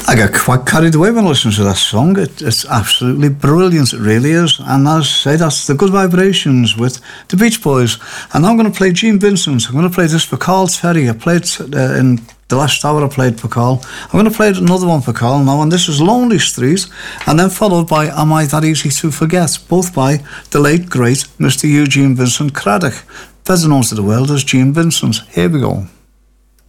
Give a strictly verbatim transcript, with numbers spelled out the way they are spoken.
I got quite carried away when I listened to that song. It, it's absolutely brilliant, it really is. And as I say, that's the Good Vibrations with the Beach Boys. And I'm going to play Gene Vincent. I'm going to play this for Carl Terry. I played uh, in the last hour I played for Carl. I'm going to play another one for Carl now, and this is Lonely Street, and then followed by Am I That Easy to Forget, both by the late, great Mister Eugene Vincent Craddock, better known to the world as Gene Vincent. Here we go.